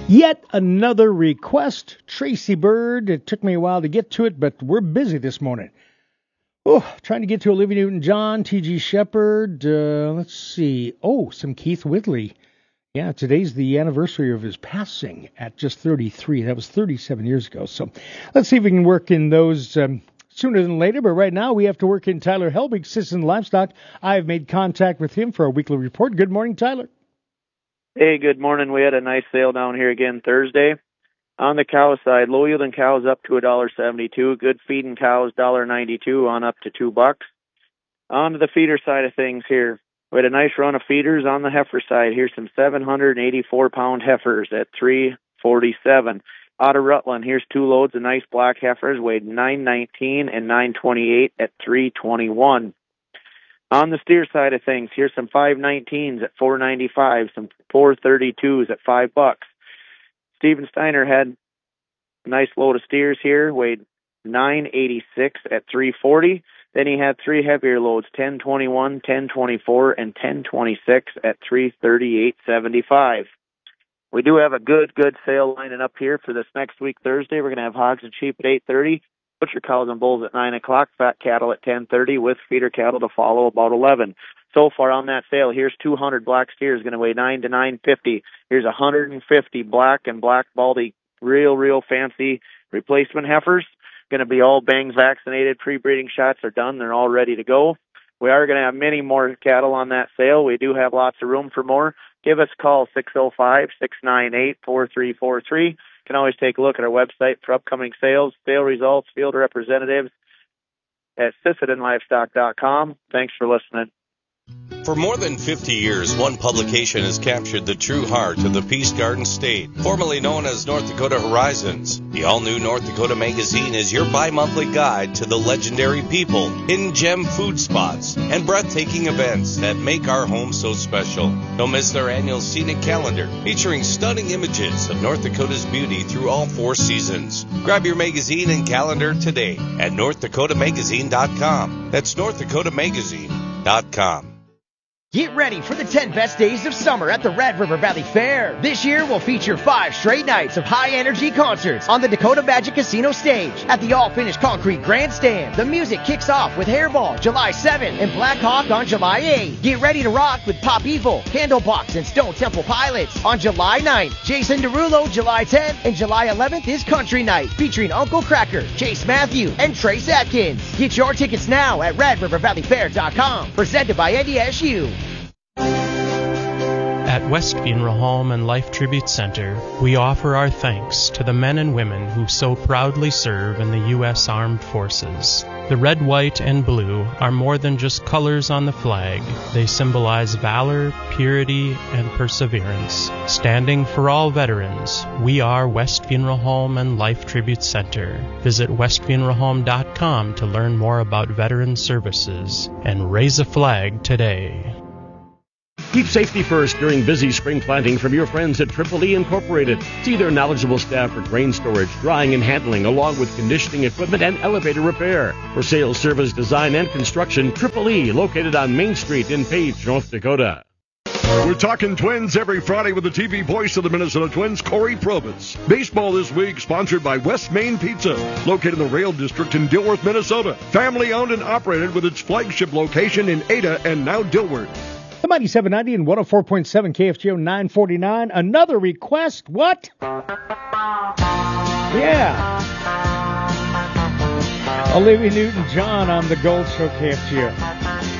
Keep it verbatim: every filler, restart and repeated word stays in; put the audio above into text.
Yet another request. Tracy Bird. It took me a while to get to it, but we're busy this morning. Oh, trying to get to Olivia Newton-John, T G Shepherd. Uh, let's see. Oh, some Keith Whitley. Yeah, today's the anniversary of his passing at just thirty-three. That was thirty-seven years ago. So let's see if we can work in those um, sooner than later. But right now we have to work in Tyler Helbig, Citizen Livestock. I've made contact with him for a weekly report. Good morning, Tyler. Hey, good morning. We had a nice sale down here again Thursday. On the cow side, low-yielding cows up to one dollar seventy-two. Good feeding cows, one dollar ninety-two on up to two bucks. On to the feeder side of things here. We had a nice run of feeders on the heifer side. Here's some seven hundred eighty-four pound heifers at three forty-seven. Out of Rutland, here's two loads of nice black heifers weighed nine nineteen and nine twenty-eight at three twenty-one. On the steer side of things, here's some five nineteens at four ninety-five, some four thirty-twos at five bucks. Steven Steiner had a nice load of steers here, weighed nine eighty-six at three forty. Then he had three heavier loads, ten twenty-one, ten twenty-four, and ten twenty-six at three thirty-eight seventy-five. We do have a good, good sale lining up here for this next week, Thursday. We're going to have hogs and sheep at eight thirty. Butcher cows and bulls at nine o'clock, fat cattle at ten thirty, with feeder cattle to follow about eleven. So far on that sale, here's two hundred black steers going to weigh nine to nine fifty. Here's one hundred fifty black and black baldy, real, real fancy replacement heifers. Going to be all bangs vaccinated. Pre-breeding shots are done. They're all ready to go. We are going to have many more cattle on that sale. We do have lots of room for more. Give us a call, six oh five, six nine eight, four three four three. You can always take a look at our website for upcoming sales, sale results, field representatives at Citizen Livestock dot com. Thanks for listening. For more than fifty years, one publication has captured the true heart of the Peace Garden State, formerly known as North Dakota Horizons. The all-new North Dakota Magazine is your bi-monthly guide to the legendary people, hidden gem food spots, and breathtaking events that make our home so special. Don't miss their annual scenic calendar, featuring stunning images of North Dakota's beauty through all four seasons. Grab your magazine and calendar today at north dakota magazine dot com. That's north dakota magazine dot com. Get ready for the ten best days of summer at the Red River Valley Fair. This year will feature five straight nights of high-energy concerts on the Dakota Magic Casino stage at the all-finished concrete grandstand. The music kicks off with Hairball July seventh and Black Hawk on July eighth. Get ready to rock with Pop Evil, Candlebox, and Stone Temple Pilots on July ninth. Jason Derulo July tenth, and July eleventh is Country Night featuring Uncle Cracker, Chase Matthew, and Trace Atkins. Get your tickets now at red river valley fair dot com. Presented by N D S U. At West Funeral Home and Life Tribute Center, we offer our thanks to the men and women who so proudly serve in the U S Armed Forces. The red, white, and blue are more than just colors on the flag. They symbolize valor, purity, and perseverance. Standing for all veterans, we are West Funeral Home and Life Tribute Center. Visit west funeral home dot com to learn more about veteran services and raise a flag today. Keep safety first during busy spring planting from your friends at Triple E Incorporated. See their knowledgeable staff for grain storage, drying, and handling, along with conditioning equipment and elevator repair. For sales, service, design, and construction, Triple E, located on Main Street in Page, North Dakota. We're talking Twins every Friday with the T V voice of the Minnesota Twins, Corey Probitz. Baseball this week sponsored by West Main Pizza, located in the Rail District in Dilworth, Minnesota. Family owned and operated with its flagship location in Ada and now Dilworth. The Mighty seven ninety and one oh four point seven K F G O nine forty-nine. Another request. What? Yeah. Olivia Newton-John on the Gold Show K F G O.